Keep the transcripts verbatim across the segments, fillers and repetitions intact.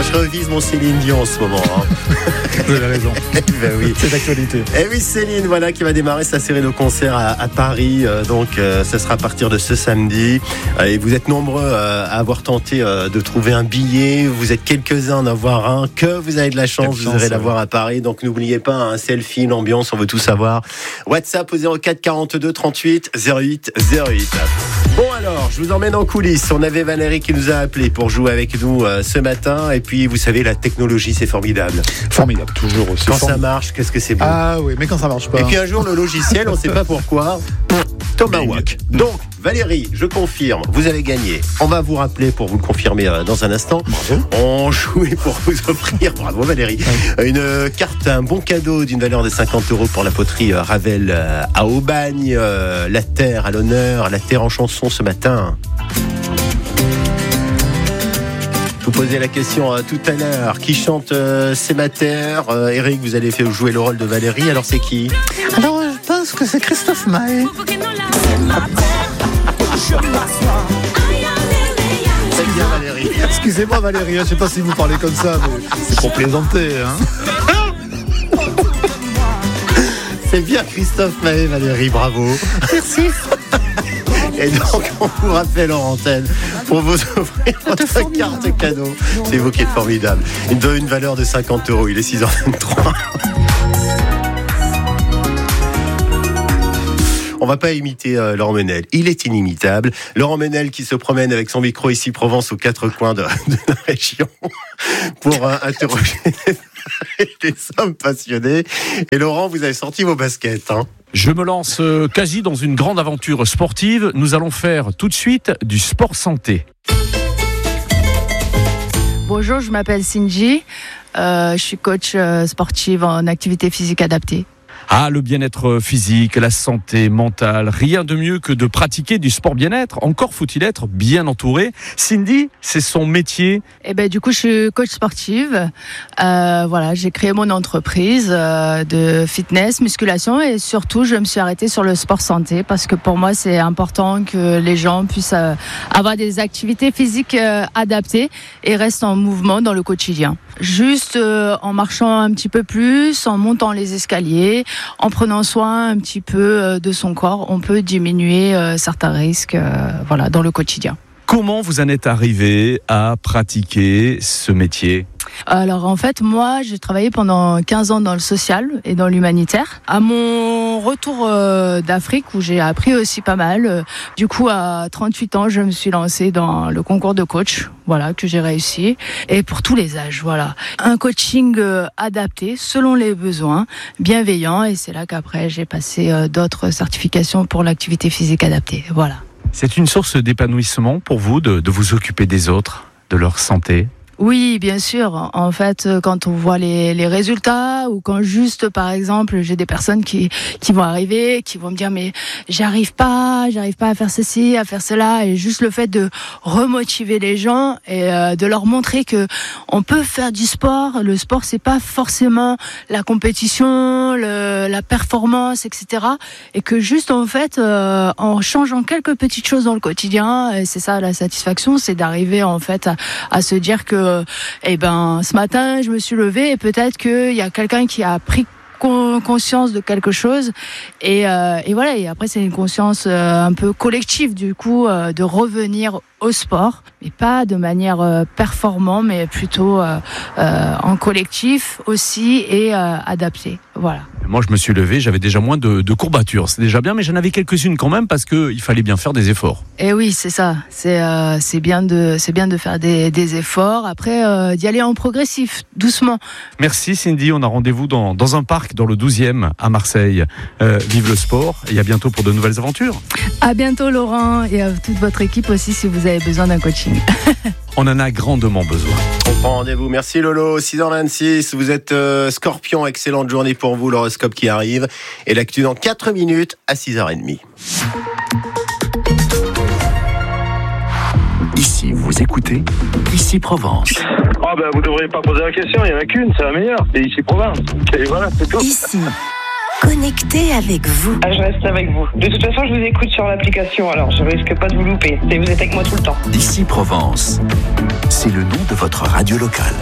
Moi, je revise mon Céline Dion en ce moment. Hein. Vous avez raison. Ben oui. C'est d'actualité. Et oui, Céline, voilà, qui va démarrer sa série de concerts à, à Paris. Euh, donc, euh, ça sera à partir de ce samedi. Euh, et vous êtes nombreux euh, à avoir tenté euh, de trouver un billet. Vous êtes quelques-uns à en avoir un. Que vous avez de la chance, Quelle vous irez l'avoir à Paris. Donc, n'oubliez pas un selfie, une ambiance, on veut tout savoir. WhatsApp au zéro quatre quarante-deux trente-huit zéro huit zéro huit. Bon alors, je vous emmène en coulisses. On avait Valérie qui nous a appelé pour jouer avec nous euh, ce matin. Et puis, vous savez, la technologie, c'est formidable. Formidable, toujours aussi. Quand formidable. ça marche, qu'est-ce que c'est beau. Ah oui, mais quand ça marche pas. Et puis un jour, le logiciel, on ne sait pas pourquoi, Tomahawk. Donc, Valérie, je confirme, vous avez gagné. On va vous rappeler pour vous le confirmer euh, dans un instant. Bravo. On jouait pour vous offrir, bravo Valérie, oui. une euh, carte, un bon cadeau d'une valeur de cinquante euros pour la poterie euh, Ravel euh, à Aubagne. Euh, la terre à l'honneur, la terre en chanson ce matin. Je vous posais la question euh, tout à l'heure. Qui chante euh, C'est ma terre euh, Eric, vous allez faire jouer le rôle de Valérie. Alors c'est qui? Alors je pense que c'est Christophe Maé. C'est bien Valérie. Excusez-moi Valérie, je ne sais pas si vous parlez comme ça, mais c'est pour plaisanter. Hein. C'est bien Christophe Maé, Valérie, bravo. Merci. Et donc, on vous rappelle en antenne pour vous offrir votre carte cadeau. C'est vous qui êtes formidable. Il donne une valeur de cinquante euros. Il est six heures vingt-trois. On va pas imiter euh, Laurent Menel. Il est inimitable. Laurent Menel qui se promène avec son micro ici Provence aux quatre coins de, de la région pour euh, interroger des hommes passionnés. Et Laurent, vous avez sorti vos baskets, hein. Je me lance quasi dans une grande aventure sportive. Nous allons faire tout de suite du sport santé. Bonjour, je m'appelle Cindy. Euh, je suis coach euh, sportive en activité physique adaptée. Ah, le bien-être physique, la santé mentale, rien de mieux que de pratiquer du sport bien-être. Encore faut-il être bien entouré. Cindy, c'est son métier. Et ben du coup, je suis coach sportive. Euh, voilà, j'ai créé mon entreprise euh, de fitness, musculation et surtout, je me suis arrêtée sur le sport santé parce que pour moi, c'est important que les gens puissent euh, avoir des activités physiques euh, adaptées et restent en mouvement dans le quotidien. Juste euh, en marchant un petit peu plus, en montant les escaliers, en prenant soin un petit peu euh, de son corps, on peut diminuer euh, certains risques euh, voilà, dans le quotidien. Comment vous en êtes arrivé à pratiquer ce métier ? Alors en fait, moi, j'ai travaillé pendant quinze ans dans le social et dans l'humanitaire. À mon retour euh, d'Afrique, où j'ai appris aussi pas mal, euh, du coup, à trente-huit ans, je me suis lancée dans le concours de coach, voilà, que j'ai réussi. Et pour tous les âges, voilà. Un coaching euh, adapté, selon les besoins, bienveillant. Et c'est là qu'après, j'ai passé euh, d'autres certifications pour l'activité physique adaptée, voilà. C'est une source d'épanouissement pour vous de, de vous occuper des autres, de leur santé ? Oui, bien sûr. En fait, quand on voit les, les résultats ou quand juste, par exemple, j'ai des personnes qui, qui vont arriver, qui vont me dire mais j'arrive pas, j'arrive pas à faire ceci, à faire cela, et juste le fait de remotiver les gens et euh, de leur montrer que on peut faire du sport. Le sport, c'est pas forcément la compétition, le, la performance, et cetera. Et que juste en fait, euh, en changeant quelques petites choses dans le quotidien, et c'est ça la satisfaction, c'est d'arriver en fait à, à se dire que eh ben, ce matin, je me suis levée et peut-être qu'il y a quelqu'un qui a pris conscience de quelque chose et, euh, et voilà, et après c'est une conscience euh, un peu collective du coup euh, de revenir au sport, mais pas de manière euh, performante, mais plutôt euh, euh, en collectif aussi et euh, adapté, voilà. Moi, je me suis levé, j'avais déjà moins de, de courbatures. C'est déjà bien, mais j'en avais quelques-unes quand même parce qu'il fallait bien faire des efforts. Et oui, c'est ça. C'est, euh, c'est, bien, de, c'est bien de faire des, des efforts. Après, euh, d'y aller en progressif, doucement. Merci Cindy. On a rendez-vous dans, dans un parc dans le douzième à Marseille. Euh, vive le sport et à bientôt pour de nouvelles aventures. À bientôt Laurent et à toute votre équipe aussi si vous avez besoin d'un coaching. On en a grandement besoin. On prend rendez-vous. Merci Lolo. six heures vingt-six. Vous êtes euh, Scorpion. Excellente journée pour vous. L'horoscope qui arrive. Et l'actu dans quatre minutes à six heures trente. Ici, vous écoutez Ici Provence. Ah ben vous devriez pas poser la question, il y en a qu'une, c'est la meilleure, c'est Ici Provence. Et voilà, c'est tout. Ici Connecté avec vous. Ah, je reste avec vous. De toute façon, je vous écoute sur l'application, alors je risque pas de vous louper. Et vous êtes avec moi tout le temps. Ici Provence, c'est le nom de votre radio locale.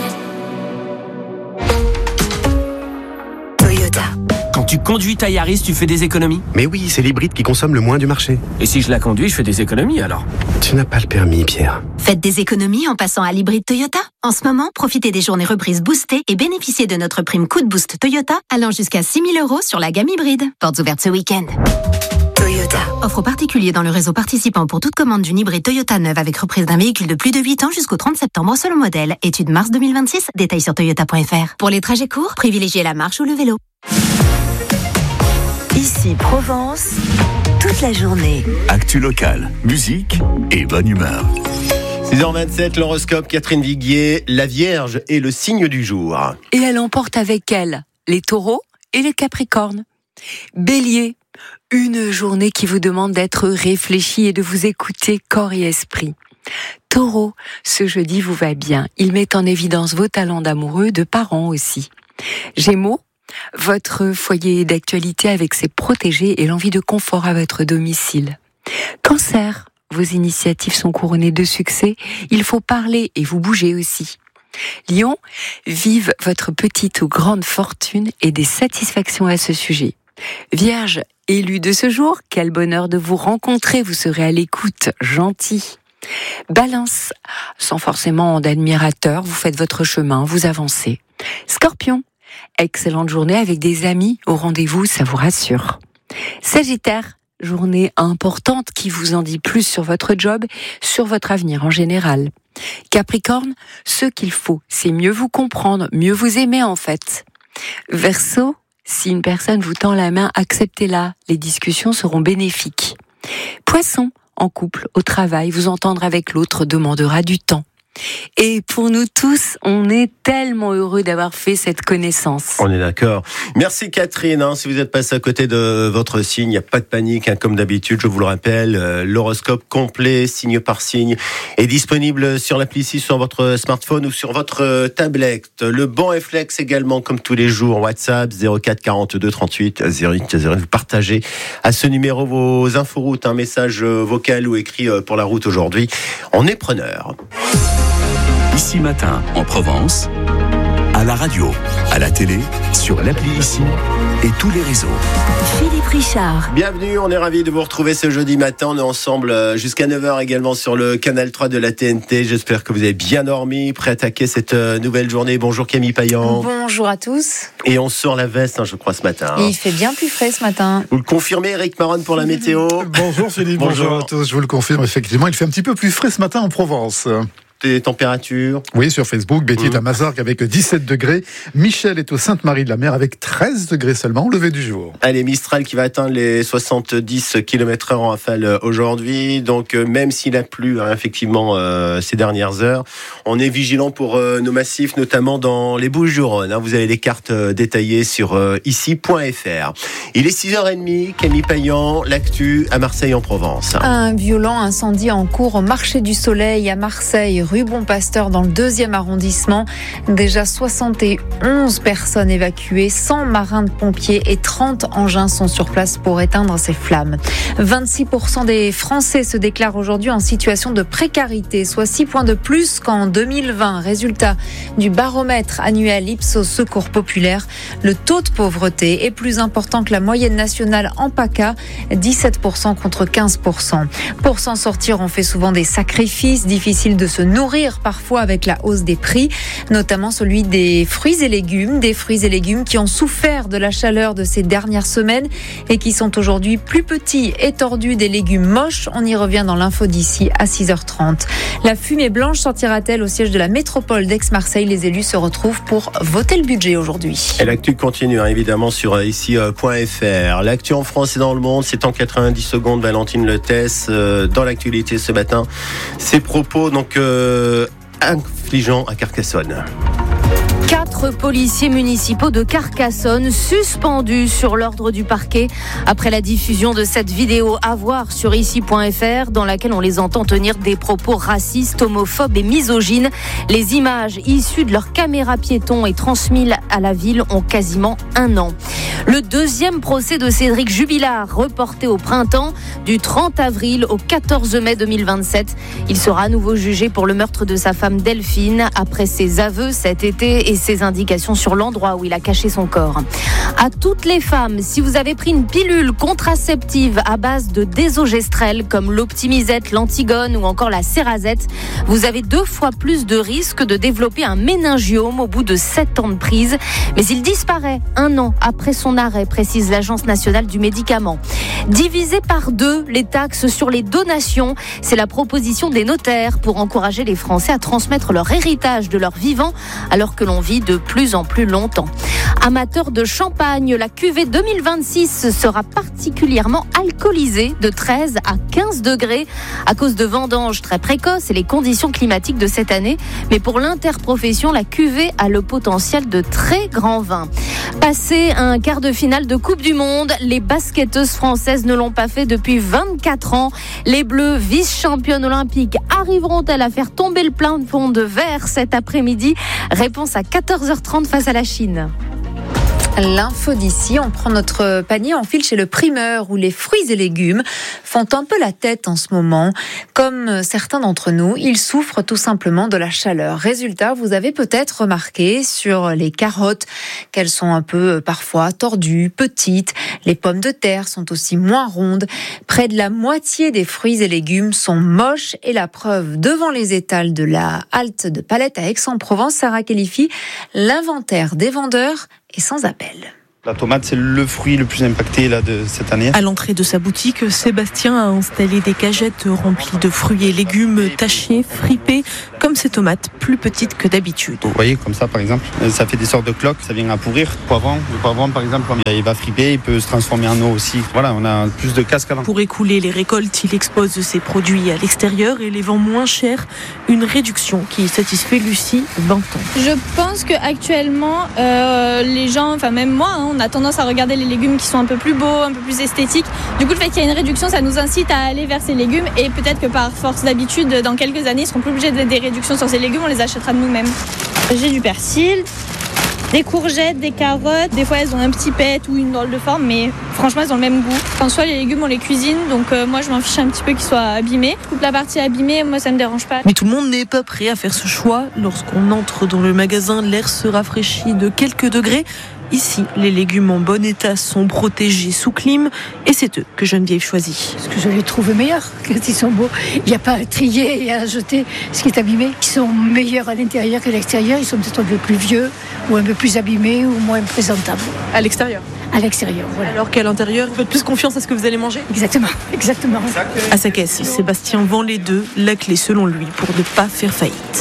Toyota. Quand tu conduis ta Yaris, tu fais des économies? Mais oui, c'est l'hybride qui consomme le moins du marché. Et si je la conduis, je fais des économies alors? Tu n'as pas le permis, Pierre. Faites des économies en passant à l'hybride Toyota. En ce moment, profitez des journées reprises boostées et bénéficiez de notre prime coup de boost Toyota allant jusqu'à six mille euros sur la gamme hybride. Portes ouvertes ce week-end. Toyota. Offre aux particuliers dans le réseau participant pour toute commande d'une hybride Toyota neuve avec reprise d'un véhicule de plus de huit ans jusqu'au trente septembre selon modèle. Étude mars deux mille vingt-six. Détails sur toyota point f r. Pour les trajets courts, privilégiez la marche ou le vélo. Ici Provence, toute la journée. Actu locale, musique et bonne humeur. six heures vingt-sept, l'horoscope, Catherine Viguier, la Vierge est le signe du jour. Et elle emporte avec elle les taureaux et les capricornes. Bélier, une journée qui vous demande d'être réfléchi et de vous écouter corps et esprit. Taureau, ce jeudi vous va bien. Il met en évidence vos talents d'amoureux, de parents aussi. Gémeaux, votre foyer d'actualité avec ses protégés et l'envie de confort à votre domicile. Cancer, vos initiatives sont couronnées de succès, il faut parler et vous bouger aussi. Lion, vive votre petite ou grande fortune et des satisfactions à ce sujet. Vierge, élu de ce jour, quel bonheur de vous rencontrer, vous serez à l'écoute, gentil. Balance, sans forcément d'admirateurs, vous faites votre chemin, vous avancez. Scorpion, excellente journée avec des amis au rendez-vous, ça vous rassure. Sagittaire, journée importante qui vous en dit plus sur votre job, sur votre avenir en général. Capricorne, ce qu'il faut, c'est mieux vous comprendre, mieux vous aimer en fait. Verseau, si une personne vous tend la main, acceptez-la, les discussions seront bénéfiques. Poisson, en couple, au travail, vous entendre avec l'autre demandera du temps. Et pour nous tous, on est tellement heureux d'avoir fait cette connaissance. On est d'accord. Merci Catherine. Hein, si vous êtes passé à côté de votre signe, il n'y a pas de panique. Hein, comme d'habitude, je vous le rappelle, euh, l'horoscope complet, signe par signe, est disponible sur l'appli ici, sur votre smartphone ou sur votre tablette. Le bon réflexe également, comme tous les jours, WhatsApp zéro quatre quarante-deux trente-huit zéro huit zéro. Vous partagez à ce numéro vos inforoutes, un message vocal ou écrit pour la route aujourd'hui. On est preneur. Ici Matin, en Provence, à la radio, à la télé, sur l'appli Ici et tous les réseaux. Philippe Richard. Bienvenue, on est ravis de vous retrouver ce jeudi matin. On est ensemble jusqu'à neuf heures également sur le canal trois de la T N T. J'espère que vous avez bien dormi, prêt à attaquer cette nouvelle journée. Bonjour Camille Payan. Bonjour à tous. Et on sort la veste, hein, je crois, ce matin. Et il fait bien plus frais ce matin. Vous le confirmez, Eric Maron, pour la météo? Bonjour Philippe, bonjour. bonjour à tous. Je vous le confirme, effectivement, il fait un petit peu plus frais ce matin en Provence. Des températures? Oui, sur Facebook, Betty mmh. est à Mazargues avec dix-sept degrés. Michel est au Sainte-Marie-de-la-Mer avec treize degrés seulement au lever du jour. Allez, Mistral qui va atteindre les soixante-dix kilomètres heure en rafale aujourd'hui. Donc, euh, même s'il a plu, hein, effectivement, euh, ces dernières heures, on est vigilant pour euh, nos massifs, notamment dans les Bouches-du-Rhône. Hein. Vous avez les cartes euh, détaillées sur euh, ici point f r. Il est six heures trente, Camille Payan, l'actu à Marseille en Provence. Un violent incendie en cours au marché du Soleil à Marseille, rue Bon-Pasteur dans le deuxième arrondissement. Déjà soixante et onze personnes évacuées, cent marins de pompiers et trente engins sont sur place pour éteindre ces flammes. vingt-six pour cent des Français se déclarent aujourd'hui en situation de précarité, soit six points de plus qu'en deux mille vingt. Résultat du baromètre annuel Ipsos Secours Populaire. Le taux de pauvreté est plus important que la moyenne nationale en PACA, dix-sept pour cent contre quinze pour cent. Pour s'en sortir, on fait souvent des sacrifices, difficile de se nourrir parfois avec la hausse des prix, notamment celui des fruits et légumes, des fruits et légumes qui ont souffert de la chaleur de ces dernières semaines et qui sont aujourd'hui plus petits et tordus, des légumes moches. On y revient dans l'info d'ici à six heures trente. La fumée blanche sortira-t-elle au siège de la métropole d'Aix-Marseille? Les élus se retrouvent pour voter le budget aujourd'hui. Et l'actu continue, hein, évidemment, sur ici point f r. L'actu en France et dans le monde, c'est en quatre-vingt-dix secondes. Valentine Lettès, euh, dans l'actualité ce matin, ses propos donc euh, infligeants à Carcassonne. Quatre policiers municipaux de Carcassonne suspendus sur l'ordre du parquet après la diffusion de cette vidéo à voir sur ici point f r dans laquelle on les entend tenir des propos racistes, homophobes et misogynes. Les images issues de leur caméra piéton et transmises à la ville ont quasiment un an. Le deuxième procès de Cédric Jubilard, reporté au printemps du trente avril au quatorze mai deux mille vingt-sept. Il sera à nouveau jugé pour le meurtre de sa femme Delphine après ses aveux cet été et ses indications sur l'endroit où il a caché son corps. À toutes les femmes, si vous avez pris une pilule contraceptive à base de désogestrel comme l'Optimisette, l'Antigone ou encore la Cerazette, vous avez deux fois plus de risques de développer un méningiome au bout de sept ans de prise. Mais il disparaît un an après son arrêt, précise l'Agence nationale du médicament. Diviser par deux les taxes sur les donations, c'est la proposition des notaires pour encourager les Français à transmettre leur héritage de leur vivant alors que l'on vit de plus en plus longtemps. Amateurs de champagne, la cuvée deux mille vingt-six sera particulièrement alcoolisée de treize à quinze degrés à cause de vendanges très précoces et les conditions climatiques de cette année. Mais pour l'interprofession, la cuvée a le potentiel de très grand vin. Passé un quart de finale de Coupe du Monde, les basketteuses françaises ne l'ont pas fait depuis vingt-quatre ans. Les Bleus, vice-championnes olympiques, arriveront-elles à faire tomber le plafond de verre cet après-midi ? Réponse à quatorze heures trente face à la Chine. L'info d'ici, on prend notre panier, on file chez le primeur où les fruits et légumes font un peu la tête en ce moment. Comme certains d'entre nous, ils souffrent tout simplement de la chaleur. Résultat, vous avez peut-être remarqué sur les carottes qu'elles sont un peu parfois tordues, petites. Les pommes de terre sont aussi moins rondes. Près de la moitié des fruits et légumes sont moches et la preuve devant les étals de la halte de Palette à Aix-en-Provence. Sarah Khelifi, l'inventaire des vendeurs est sans appel. La tomate, c'est le fruit le plus impacté là, de cette année. À l'entrée de sa boutique, Sébastien a installé des cagettes remplies de fruits et légumes tachés, fripés, comme ces tomates plus petites que d'habitude. Vous voyez, comme ça par exemple, ça fait des sortes de cloques, ça vient à pourrir. Le poivron, le poivron par exemple, il va friper, il peut se transformer en eau aussi. Voilà, on a plus de casse qu'avant. Pour écouler les récoltes, il expose ses produits à l'extérieur et les vend moins cher. Une réduction qui satisfait Lucie, vingt ans. Je pense qu'actuellement, euh, les gens, enfin même moi, hein, on a tendance à regarder les légumes qui sont un peu plus beaux, un peu plus esthétiques. Du coup, le fait qu'il y ait une réduction, ça nous incite à aller vers ces légumes et peut-être que par force d'habitude, dans quelques années, ils seront plus obligés de des réductions sur ces légumes, on les achètera de nous-mêmes. J'ai du persil, des courgettes, des carottes. Des fois, elles ont un petit pet ou une drôle de forme, mais franchement, elles ont le même goût. En soi, les légumes, on les cuisine, donc euh, moi, je m'en fiche un petit peu qu'ils soient abîmés. Toute la partie abîmée, moi, ça me dérange pas. Mais tout le monde n'est pas prêt à faire ce choix. Lorsqu'on entre dans le magasin, l'air se rafraîchit de quelques degrés. Ici, les légumes en bon état sont protégés sous clim et c'est eux que Geneviève choisit. Parce que je les trouve meilleurs quand ils sont beaux. Il n'y a pas à trier et à jeter ce qui est abîmé. Ils sont meilleurs à l'intérieur qu'à l'extérieur. Ils sont peut-être un peu plus vieux ou un peu plus abîmés ou moins présentables. À l'extérieur ? À l'extérieur, voilà. Alors qu'à l'intérieur, vous faites plus confiance à ce que vous allez manger ? Exactement, exactement. À sa caisse, Sébastien vend les deux, la clé selon lui pour ne pas faire faillite.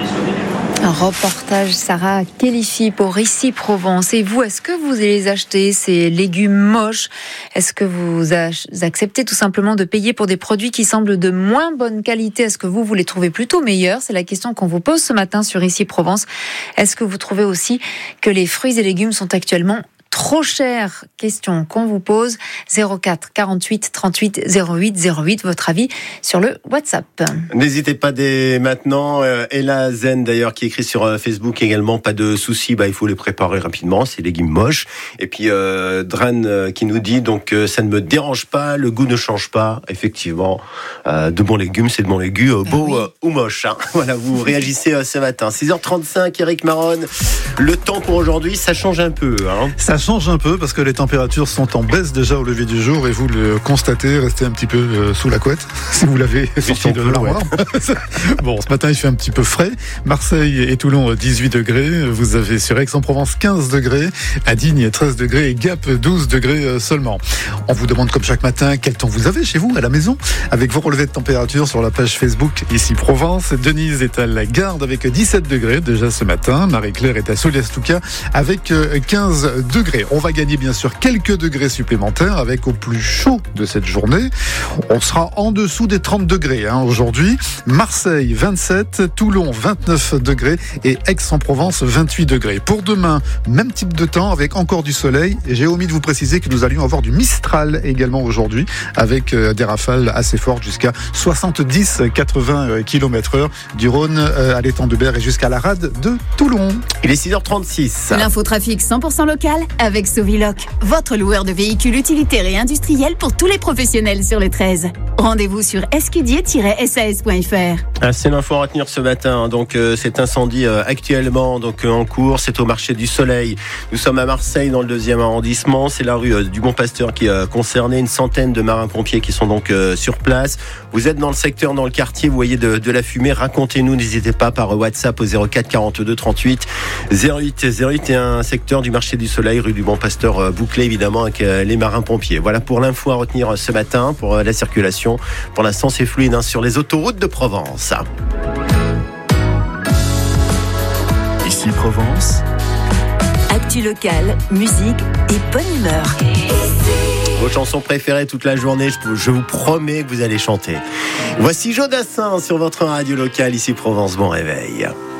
Un reportage Sarah Khelifi pour Ici Provence. Et vous, est-ce que vous les achetez, ces légumes moches ? Est-ce que vous acceptez tout simplement de payer pour des produits qui semblent de moins bonne qualité ? Est-ce que vous, vous les trouvez plutôt meilleurs ? C'est la question qu'on vous pose ce matin sur Ici Provence. Est-ce que vous trouvez aussi que les fruits et légumes sont actuellement trop cher? Question qu'on vous pose. zéro quatre quarante-huit trente-huit zéro huit zéro huit. Votre avis sur le WhatsApp. N'hésitez pas dès maintenant. Euh, Ella Zen d'ailleurs qui écrit sur euh, Facebook également. Pas de soucis, bah il faut les préparer rapidement. C'est légumes moches. Et puis euh, Dran euh, qui nous dit donc euh, ça ne me dérange pas, le goût ne change pas. Effectivement, euh, de bons légumes, c'est de bons légumes, euh, beaux oui. euh, ou moches. Hein. Voilà, vous réagissez euh, ce matin. six heures trente-cinq. Eric Maronne. Le temps pour aujourd'hui, ça change un peu. Hein. Ça change un peu parce que les températures sont en baisse déjà au lever du jour et vous le constatez, restez un petit peu euh, sous la couette si vous l'avez sorti de l'armoire. Ouais. Bon, ce matin il fait un petit peu frais. Marseille et Toulon dix-huit degrés. Vous avez sur Aix-en-Provence quinze degrés, à Digne treize degrés et Gap douze degrés seulement. On vous demande comme chaque matin quel temps vous avez chez vous à la maison avec vos relevés de température sur la page Facebook Ici Provence. Denise est à la Garde avec dix-sept degrés déjà ce matin. Marie-Claire est à Soliastouka avec quinze degrés. On va gagner bien sûr quelques degrés supplémentaires avec au plus chaud de cette journée. On sera en dessous des trente degrés hein, aujourd'hui. Marseille vingt-sept, Toulon vingt-neuf degrés et Aix-en-Provence vingt-huit degrés. Pour demain, même type de temps avec encore du soleil. Et j'ai omis de vous préciser que nous allions avoir du Mistral également aujourd'hui avec des rafales assez fortes jusqu'à soixante-dix à quatre-vingts kilomètres heure du Rhône à l'étang de Berre et jusqu'à la rade de Toulon. Il est six heures trente-six. L'infotrafic cent pour cent local avec Soviloc, votre loueur de véhicules utilitaires et industriels pour tous les professionnels sur le treize. Rendez-vous sur escudier tiret s a s point f r. Ah, c'est l'info à retenir ce matin. Donc euh, cet incendie euh, actuellement donc euh, en cours, c'est au marché du Soleil. Nous sommes à Marseille dans le deuxième arrondissement. C'est la rue euh, du Bon Pasteur qui est euh, concernée. Une centaine de marins-pompiers qui sont donc euh, sur place. Vous êtes dans le secteur, dans le quartier, vous voyez de, de la fumée. Racontez-nous, n'hésitez pas par WhatsApp au zéro quatre quarante-deux trente-huit zéro huit zéro huit et un secteur du marché du Soleil, rue du Bon Pasteur, euh, bouclé évidemment avec euh, les marins-pompiers. Voilà pour l'info à retenir euh, ce matin pour euh, la circulation. Pour l'instant, c'est fluide hein, sur les autoroutes de Provence. Ici Provence. Actu locale, musique et bonne humeur. Vos chansons préférées toute la journée, je, je vous promets que vous allez chanter. Voici Jodassin sur votre radio locale, ici Provence. Bon réveil.